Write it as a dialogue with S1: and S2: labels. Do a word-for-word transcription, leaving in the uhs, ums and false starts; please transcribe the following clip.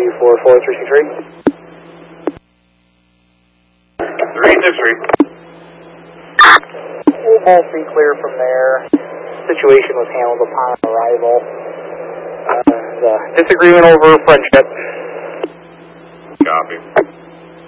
S1: three four four three six three.
S2: three six three.
S1: We'll both be clear from there. Situation was handled upon arrival. Uh, the disagreement over friendship.
S2: Copy.